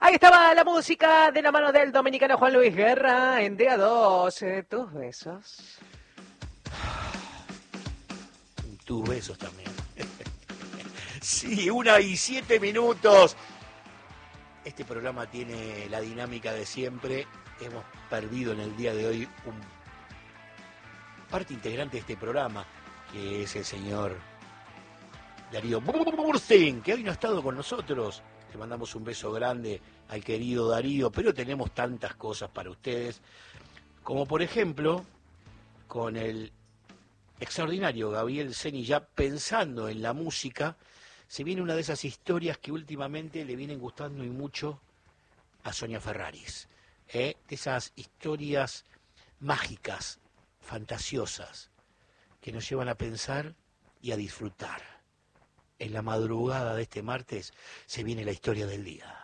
Ahí estaba la música de la mano del dominicano Juan Luis Guerra en Día 2. Tus besos. Tus besos también. Sí, 1:07. Este programa tiene la dinámica de siempre. Hemos perdido en el día de hoy parte integrante de este programa, que es el señor Darío Burstein, que hoy no ha estado con nosotros. Le mandamos un beso grande al querido Darío, pero tenemos tantas cosas para ustedes, como por ejemplo, con el extraordinario Gabriel Ceni, ya pensando en la música, se viene una de esas historias que últimamente le vienen gustando y mucho a Sonia Ferraris, de esas historias mágicas, fantasiosas, que nos llevan a pensar y a disfrutar. En la madrugada de este martes se viene la historia del día.